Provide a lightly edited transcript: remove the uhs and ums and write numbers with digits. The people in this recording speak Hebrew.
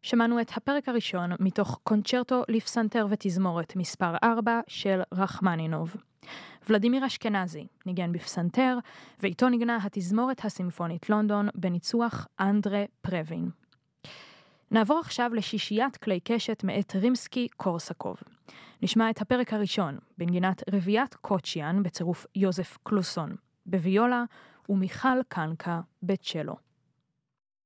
שמענו את הפרק הראשון מתוך קונצ'רטו לפסנתר ותזמורת מספר 4 של רחמנינוב. ולדימיר אשכנזי ניגן בפסנתר, ואיתו נגנה התזמורת הסימפונית לונדון בניצוח אנדרה פרווין. נעבור עכשיו לשישיית כלי קשת מאת רימסקי קורסקוב. נשמע את הפרק הראשון בנגינת רביעיית קוצ'יאן בצירוף יוזף קלוסון בוויולה ומיכל קנקה בצ'לו.